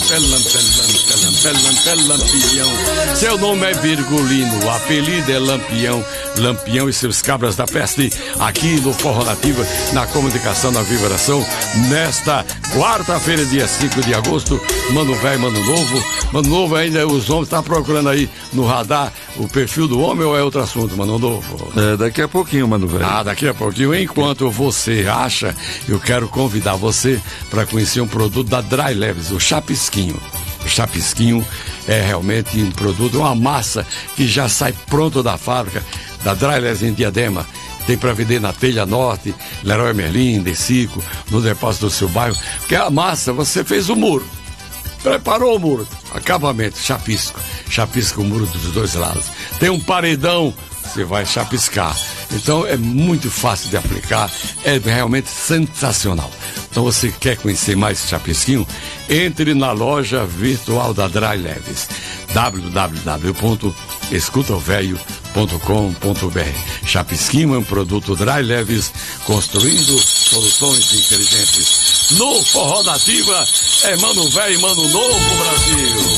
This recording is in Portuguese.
Lampião. Seu nome é Virgulino, o apelido é Lampião. Lampião e seus cabras da peste, aqui no Forró Nativa, na comunicação, na vibração, nesta quarta-feira, dia 5 de agosto. Mano velho, mano novo. Mano novo ainda, os homens estão procurando aí no radar o perfil do homem ou é outro assunto, mano novo? Daqui a pouquinho, mano velho. Daqui a pouquinho. Enquanto você acha, eu quero convidar você para conhecer um produto da Dry Leves, o Chapisquinho. O Chapisquinho é realmente um produto, uma massa que já sai pronto da fábrica, da Dry Leves em Diadema. Tem para vender na Telha Norte, Leroy Merlin, Decico, no depósito do seu bairro. Porque a massa, você fez o muro, preparou o muro, acabamento, chapisco. Chapisca o muro dos dois lados. Tem um paredão, você vai chapiscar. Então é muito fácil de aplicar, é realmente sensacional. Então você quer conhecer mais Chapisquinho? Entre na loja virtual da Dry Leves, www.escutaovelho.com.br. Chapisquinho é um produto Dry Leves, construindo soluções inteligentes. No Forró Nativa é Mano Velho e Mano Novo, Brasil.